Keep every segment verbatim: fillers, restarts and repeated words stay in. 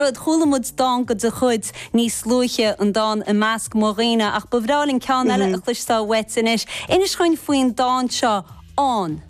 Chulamud dá go de chud níos slúiche an dá a measc móréine ach bhráling cean eile a chluistá wetsanis. Inis chuin faoin dá seo an.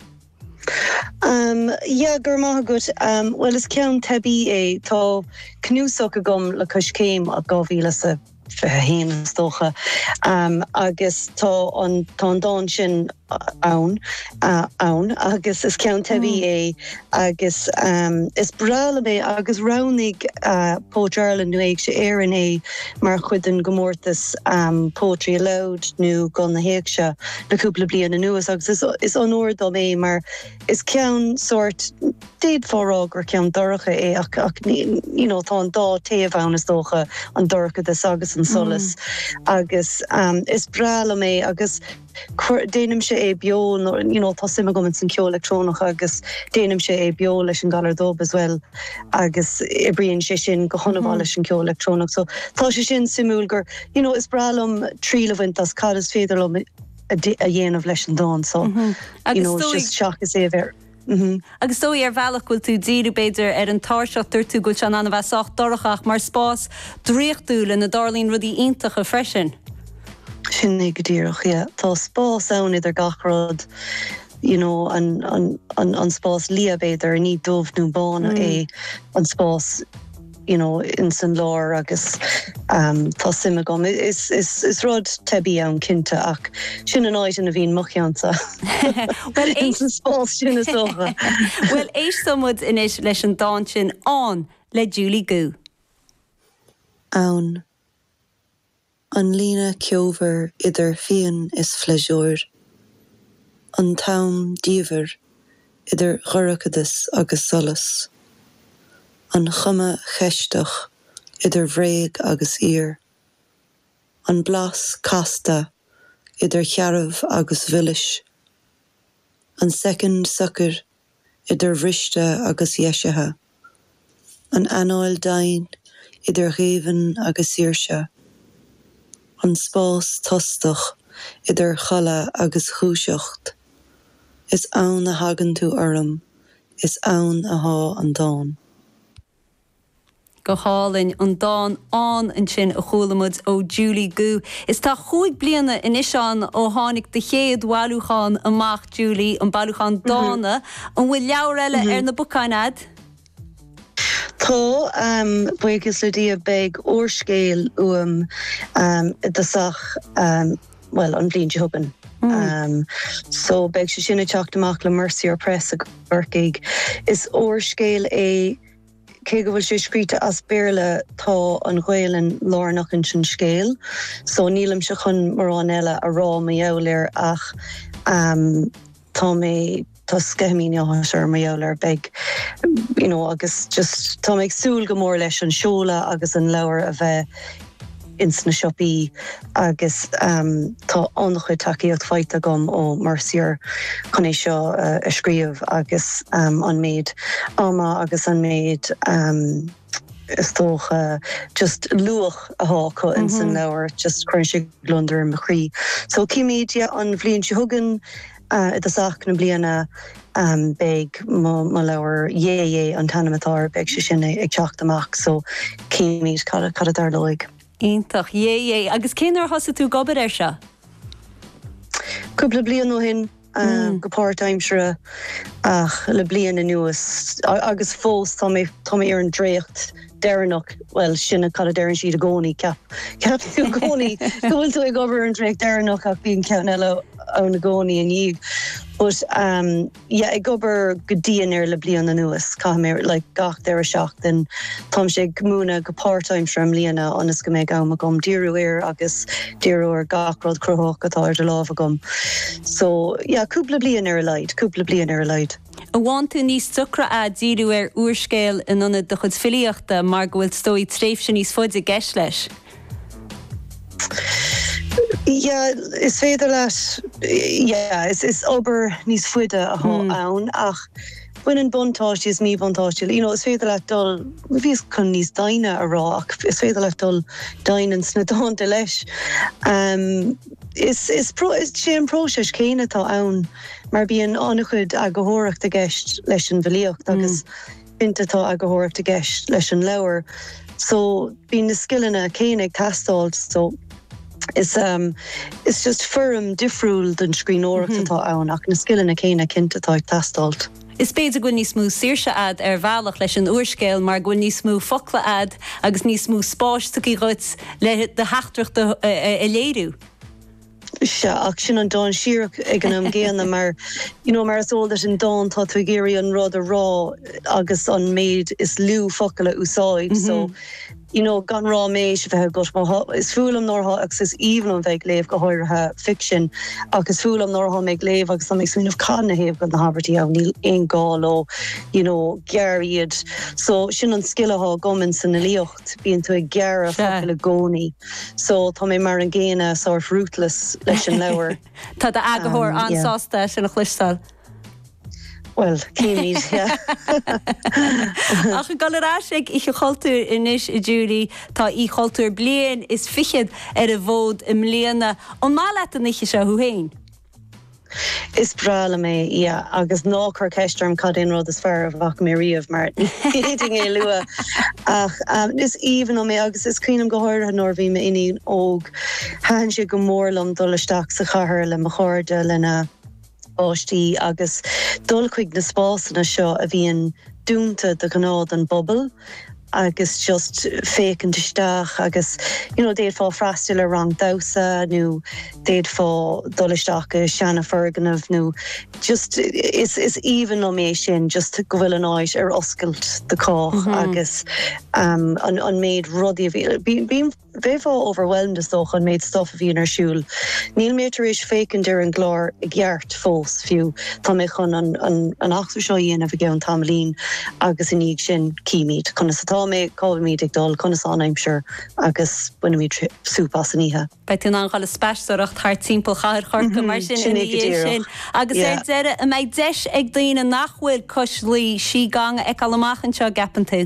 Um, yeah, gur maith gut. Um, well, is cean tebi é tá cnúsach a gom le cos céim a gáhíle sa héan stocha. Um, agus tá an tá dá sin ann uh, ann agus is cean tebi é agus um, is brala mé agus ranig uh, Pótarlan nu éag se éan é mar chudan gomórtas um, Poetry Aloud nu gon na héag se leúpla blian na nuas agus is, is anúdal mé mar is cean sort déad fórá gur cean doracha é ach, ach you know, tá an dá taobh ann is dócha an doracha des agus an solas mm. agus um, is brala mé agus déanam sé é bio, you know, tá sima gomint san cio electrónach agus déanam sé é bio leis an galar dób as well agus i bríonn sé sin go honamh leis an cio electrónach. So tá sé sin simúl gur, you know, is bralam trílahhaint as cad is féidirlumm a dhéanamh leis an dán. So, mm-hmm. you know, it's just seachas é bhéir. Mm-hmm. Agus dóí ar bhealach goil tú díú beidir ar an táirseach dúirtú goil se anna bheith socht dorachach mar spás dríochtúla na darlín rudí iontacha freisin. Sin é go díreach, yeah. Tá spás ann idir gachrod, you know, an, an, an, an spás lia beidir ní dómh nó bána é an spás, you know, in san lár agus um, tá sima gom. Is, is, is rud tebi an cinnte ach sin an áid in a bhín mochianta. Well, in san spás sin is dócha. Well, éis samud inis leis an dá sin an le Julie Gu. Ann. An lína ceover idir fian is fleisiúr. An tam díomhar idir ghorachadis agus solas. An chuma cheisteach idir bhréig agus ír. An blas casta idir chearmh agus vilis. An second sucker idir bhriste agus yeisithe. An anáil dain idir ghéivan agus íirse. An spás tostach idir chala agus chúiseacht. Is ann a hagan tú orm, is ann a há an dán. Go hálinn an dán an an sin a chulamud ó Julie Gu. Is tá chuig bliana in isán ó tháinig de chéad bhálúchan amach Julie an bhálúchan dána an bhfuil leabhar eile ar na bucáinad? Tá um, buigus le dia beg orscéil uam um, dasach um, well an blin huban. Mm. Um, so beg se sinna teachtamach le Mercier Press a gorcaig is orscéil é cé go bhfuil sé scríte as béirle tá an ghaeilin lárnach in sin scéil. So nílam se chun marrán eile a rá ma eolir ach um, tá mé tá scemín áthir ma eolir beg, you know, agus just tá méid súil go mór leis an seola agus an leabhar a bheith ins na siopí agus um, tá annachchuid takeíocht feite gom ó Mercier chun é seo uh, a scríomh agus um, an méid ama agus an méid um, is tócha just luach a háca in san leabhar just chuann sé glundar an machrí. So cíimiid yeah, an bhblionn se thugan uh, the sach na bliana um, beg ma, ma leabhar é an tanamatar beg se sin ag teachtamach so cíimiid cad cad dar loig. Ítach, é, é. Agus céanar thosa tú gobar ar seo? Cúpla blian ó hin, um, mm. go part-timesere ach le blian na nuas agus fós tá mé tá mé ar an dréocht dearnach, well, sinna cad dearan siad a gcónaí cap. Cap tú gcónaí, gúil tú ag gobar an dréocht dearnach ach bíon ceann eile an na gcónaí an díobh. But um, yeah, ag gobar go dtíon ar le blian na nuas, cá mé like, gach deir a seach, then tám sé gmúna go part-time from líana anas go méid am a gom díú ir agus díú ar gachród cruthach atá ar de láh a gom. So, yeah, cúpla blian ar a leid, cúpla blian ar a leid. A bhain tú níos sucra a díú ar uorscéil in anna de chud filiíochta mar go bhfuil stóid tréimh sin níos fuid a gceis leis? Ja, is féidir leis, ja, is, is ober níos fuide a há ann, ach buin an buntáistí is mí buntáistí. You know, is féidir leis dul, bhís chun níos daine a rách, is féidir leis dul dainen sna dánta leis. Um, is, is, pro, is sé an próses céine tá ann, mar bíon annachchuid a go hóireacht a gceist leis an bhilíocht, agus cinntatá agahorach a gceist leis an leabhar. So bín na skillina cénig tastáilt, so Is um it's just firm difriúil den scríóireachta mm-hmm. atá ann ach na skillina céine cinntatá ag tastáilt. Is beidir go níos mú saoirse ad ar bhealach leis an uorscéil mar go níos mú focla ad agus níos mú spáisteach ruit le de heachtracht a léirú. Se ach sin an dáin siach ag an am géanana mar you know, mar is all that an dáin tá tú géirí an rud a rá agus an méid is lú focaile úsáid, mm-hmm. so you know, gan rá méis bheit got is fúlam norha agus is even an bheith léh go háirithe fiction agus fúlam norha méid léh agus am mé of canna héh go na habertí a níl ein gáil you know, geariad. So sin an skillatá gomin san na líocht bíon tú ag geara focaile gcónaí. So tá mé mar an géine sort rootless leis an leabhar. Tá de agahór um, ansásta sin na chluisteáil. Well, cíníd, yeah. Ach an galarásig ich a choultúr inis i Julie tá í choultúr blian is fichiad ar a bhód im léana an má leit an iche se huhéin. Is brala mé, yeah, agus ná chur ceistem cad in rud is fear of bhach mé riamh mar éting é lua. Ach, um, is even o mé agus is cínam go háirthe nóir bhí me iní óg háin sé go mórlam dul isteach sa chathair le mo cháirde lena áistí agus dul chuig na spásanna seo a bhíon dúnta de gnád an bobbal agus just fécin isteach agus you know, déad fá freistil a rang dausa nó déad fá dul isteach a seanna ferganmh nó just is, is even o mé sin just go bhfuil an áis ar oscailt de cách mm-hmm. agus um, an, an méid rudí a bhí bhím bheith overwhelmed is doch an méid stuff a bhíon ar siúl. Níl métar éis fécin dear an glár i gceart fós fiú tá mé chun an, an, an achtar seo dhéana a bhí an tamlín agus in íag sin címíd. Chuna sa tá mé cáil míid ag dul chuna san aimsir agus buine mí súpas an ihe. Beit an angáil spéisiúireacht thar timppla chair chorca mar sin in sin. Agus é deire a méid deis ag daoine nachhfuil cos lí sí ganga ag alamachchan seo gapan tú.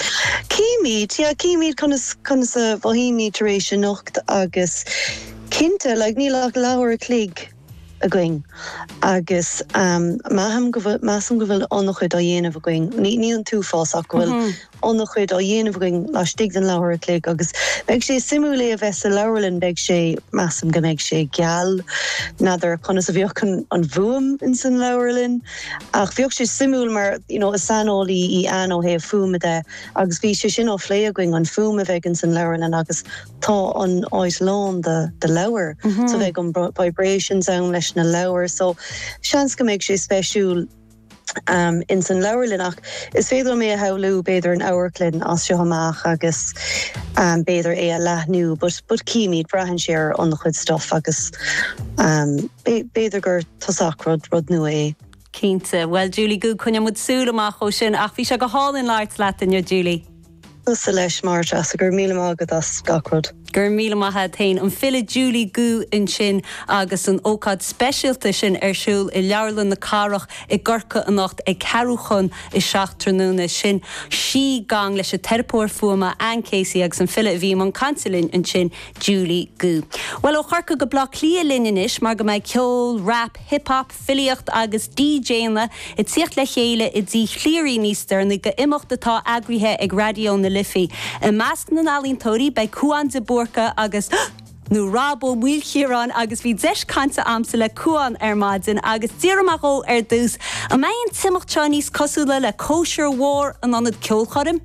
Címíd, yeah, címíd chunas chunas a bhímí taréis sin nocht agus cinnte le nílach leabhar a clíg a going agus um, maham go masam go bhfuil annachchuid a dhéanamh a going ní ní an tú fásach go bhfuil annachchuid a dhéanamh going le stig den leabhar a clíg agus beag sé simúlé a bheits a leabharlinn beag sé masam go méid sé geal nadidir chunas a bhíoch an bhuam in san leabharlinn ach bhíoch sé simúl mar you know, a sanolaí í anó hé fuaimide agus bhí sé sin á phlé a going an fuam a bheith in san leabharlinn agus tá an áis lán de, de leabhar mm-hmm. so bheith an vibrations an leis na leabhar so seans go méid sé speisiúl um, in san leabharlinn ach is féidir mé a haulú beidir an áhaclinn as seo amach agus um, beidir é a lethnú but, but címíd brahan sé ar an chud stuff agus um, be, beidir gur tosach rud rud nu é. Cínte, well Julie Goo chunne mud súlamach ó sin ach bhí se go hálinn láirt leat in Julie. Sa leis mar as gur míle mágad as gacrod. Gur míle maithe tain an fila Julie Goo in sin agus an ócád speisialta sin ar siúl i leabharlann na carach i gcorca an nacht ag cearúchan i seachtarnúna sin sí gang leis a terpóir fuama an Casey agus an fila a bhí an cancelin in sin Julie Goo. Well ó charca go blá clia linneis mar go méid ceol, rap, hip-hop, filiocht agus DJna i tíocht le chéile i dtí chliarí níostar na go imachtatá agrithe ag radio na lifi. I measc na nálíntóirí bei cuan de Borca agus nó Rabo Mhuil Chiarán agus bhí deis canta amsa le cuan ar maidin agus díramachó ar dús a maon timocht níos cosúla le kosher war an anad ceolchadim.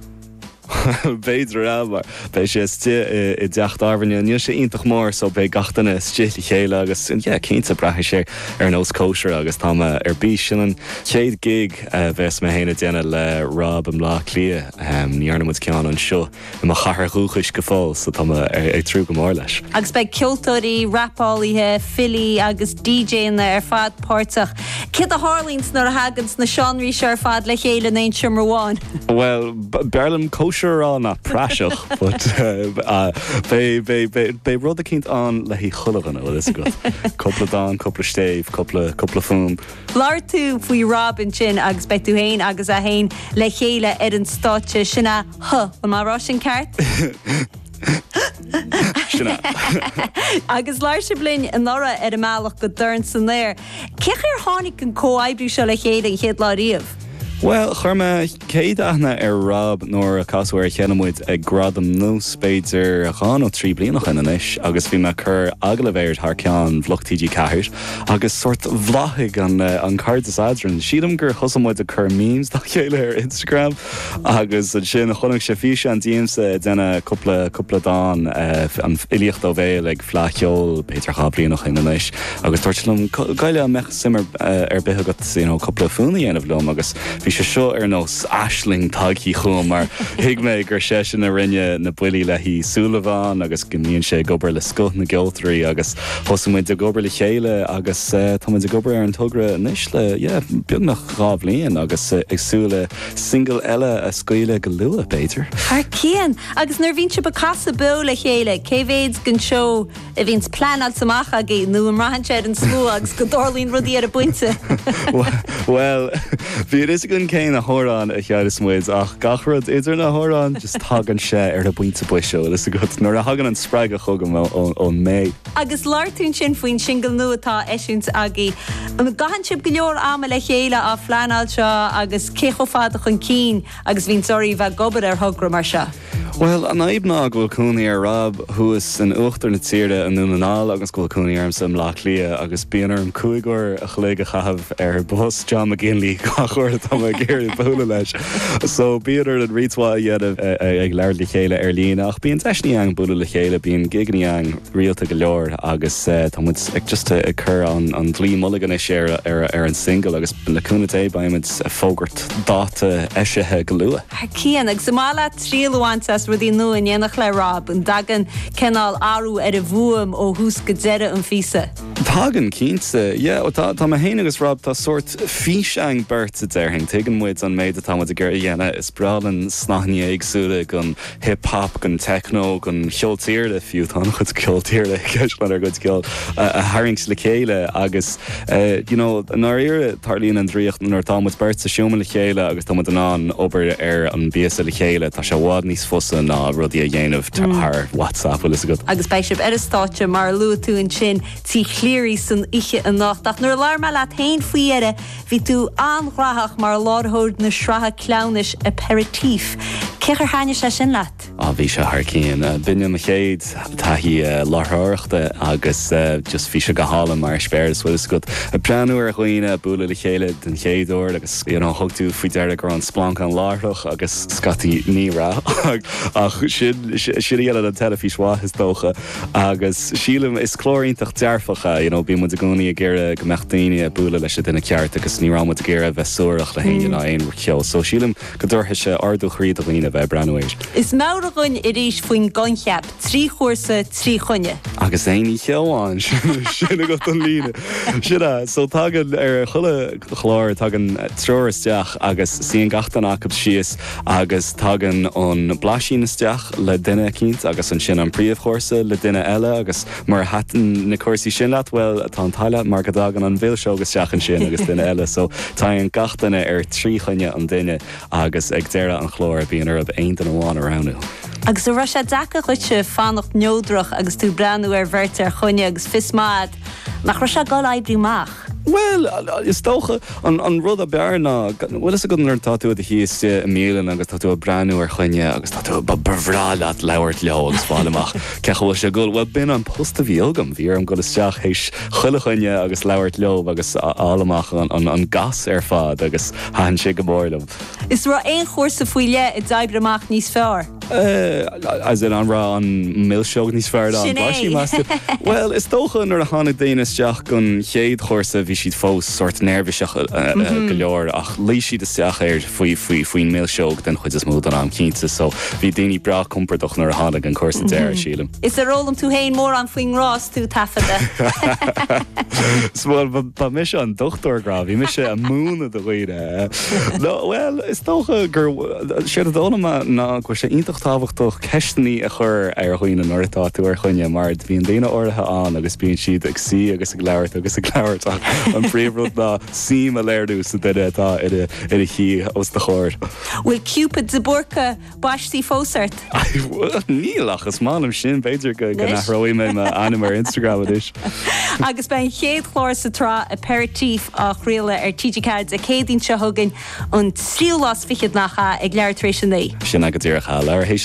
Beidir aber bei sé i deacht ábhaine níl sé ionintach mór so bei gatainna stíti chéile agus yeah, cínta bratha sé ar nós kosher agus tá ar bí sin an chéad gig uh, bheits me héna déine le Rob am lá clia um, níarna mud ceán an seo i mar chahar rúchais go fáil so tá ar trú go mór leis. Agus bei ceoltóirí, rapálaithe, fili agus DJna ar fad pártach. Cid a Harlíns nar a hagans na seanrí se ar fad le chéile naon siomar bháin? Well, Berlam kosher on a prasach, but uh, be be be be rud a cint an le hí chulagan ó is good. Couple of dan, couple of stave, couple of couple of fum. Lár tú faoi Rob in sin agus be tú hain agus a hain le chéile ar an státe sinna huh an má rá sin ceart? Sinna. Agus láir se blin an nora ar a meallach go dúrn san léir. Ceach ar tháinig an cóibrú se le chéad an chéad lá riamh? Well, churma céad aithne ar Rob nóair a casúir cheanamid ag gradam nús beidir gan ó trí blianach in inis, agus bhí me chur aglavéir th cean bhlachtídí ceathir, agus sort bhlaigh an uh, an cardas adran. Siadam gur chosamid a chur memes dá chéile ar Instagram, agus an sin chunach sé físe an díomsa denna cúpla cúpla dáin uh, an ilíocht ó bhéil ag flacheol Peter Cha blianach in inis, agus tuirtlam gaiile mech simmer uh, ar bithe got you know, cúpla fúnaí anamh lom, agus bhí sé seo ar nós aisling tagí chum, mar hiag mé gur sé sin na rinne na buí le hí Súlaháin, agus gomíonn sé gobar le scut na Geoltarí, agus thosamid de gobar le chéile, agus uh, táid de gobar ar an tugra níos le yeah, beag nach rábhlíon, agus uh, agsúla single eile a scoile go lua, Peter. Ar cían, agus nar bhín si ba casa bu le chéile, céhhéad gon seo a bhíns planal samach a gé, nó an rahan séad an smú agus go dárlín rudí ar a buinte. Well, bhí is gon céin na hórán a chead is muid, ach gachrad idir na hórán just hagan sé ar a buinte buisio, is a go nuair a hagan an spreag a chugam ón mé. Agus láirtún sin faoin single nuatá eisiúnt agé. An gahan sib go leor ama le chéile a fleanáil seo agus céchofáda chun cín agus bhín soirí bheith gobad ar thugra mar seo. Well, an aibná gohfuil cúnaí ar Rob thuas an uachtar na tíre an núnanáil agus gohfuil cúnaí arm sam lách lia agus bíonar an cúigúir a chléige chahabh ar bus John McGinley gachúir tá géir bhúla leis. So bíonar an rítá dhéanamh ag leir le chéile ar líon ach bíon eisní an búla le chéile, bíon giganí an rialta go leor agus táid ag just a chur an an dlí mulligan is ar ar an single agus leúna é baimid a fógart dáta eisithe go lua. Ar cían ag somála tríalhaintas rudí nu in dhéanach le Rob an dagan cenál áú ar a bhuam ó hús go deire an físa. Tágan cínsa, yeah, tá tá a héine agus Rob tá sort fís ang bert a déirhing, tuigean muid an méid a táid a gur dhéana is bralan snaithní éagsúla gon hip-hop, gon techno, gon cheoltíirle fiú tá chud ceoltíirle ceislan ar go ceol a hairings le chéile agus uh, you know, nar ire tarlíonn an dríocht nar táid bert sa siúma le chéile agus táid an an obair ar an bíasa le chéile, tá se bhád níos fusa ná rudí a dhéanamh tar WhatsApp is a go. Agus béisib ar a státe mar lu tú an sin tí chléirí san ihe an nachtach nuair lár me leat hain faoire hí tú anghrathach mar láthóid na sratha clownish aperitíf. Céchar háine sé sin leat? Á bhí se thar cían binne na chéad taithí láthireachta agus just bhí se go hála mar spéir is is go a breanúir a chuoine búla le chéile den chéadúir agus thugtú faoi deire gur an splánc an láthrach agus scatí nírá ach siad eile an telefís wáthas dócha agus sílam is chlóríntaach dearfacha bí mu a gcónaí a ggéire go meachtaíine a búla leis duna ceart agus ní rámad ggéire a bheith suúach le haine na aon ceol, so sílam go dúirtha se ardú chríad a lína bheith breanúir. Is máir a gin i ríis faoin goncheap trí chóirsa trí chunne. Agus éí cheáin sinna go an lína. Siad so tagan ar chula chláir tagan troiristeach agus síon gachtain acu sios agus tagan an blaisínasteach le duine cinint agus an sin an príomh chóirsa le duine eile agus mar hatan na cuasaí sin leat well atá an taile mar go dagan an bhil seo agus teachan sin agus duine eile, so tá an gachtainna ar trí chunne an duine agus ag deire an chlór bíon ar aon den bháin aráú. Agus a ra sé dacha chuite fannacht neódrach agus tú breanú ar bhirte ar chunne agus fismád nach ra se gáil aibríach. Well, is tócha an, an rud a bearna, bhfuil is a go nuair táú a híiste a mílan agus táú a breanú ar chuine agus táú ba bhrrálaat leabhart leo agus fáileach. Cecha bhfuil se gúil, well bin an post a bhíolgam, bhí ar an goil isteach hééis chuile chuine agus leabhart leo agus álamach an, an, an gas ar fád agus háin sé go bórlam. Is ra éon chóirsa faoi le i d'oibreach níos fearr? Uh, as in an rá an millseog níos fearr an baisí measta. Well, is tócha nuair a hána daine isteach gon chéad chóirsa bhí siad fós sort nervviseach uh, mm-hmm. uh, go leor ach lí siad isteach ar faoi faoi faoin millseog den chuid is mód an am cínta, so bhí daoine bra compordach nuair a hána an chóirsa deir sílam. Is a rólam tú héin mór an faoin rás tú tafada? Smáil ba mis an dochtúir gra, bhí mis sé a múna do réide. No, well, is tócha gur séad a dóna ná go sé ítach táhachtach ceistení a chur ar chuoine nuirtá tú ar chuine mar bhíon daine ortha an agus bíon siad ag si agus ag leabhart agus ag leabhart an príomhrúd ná sim a léirú sa duine atá ar a hí os de chóir. Bhfuil Cupid de burca baistí fósart? Nílach is málam sin beidir go nachróí mé anim ar Instagram is. agus ben chéad chlár sa trá aperitíf a chréile ar T G Cards a cédín se thugann an tríú las fichiad nachcha ag leirtrééis sin é. Sin agad dtíar chaile ar hééis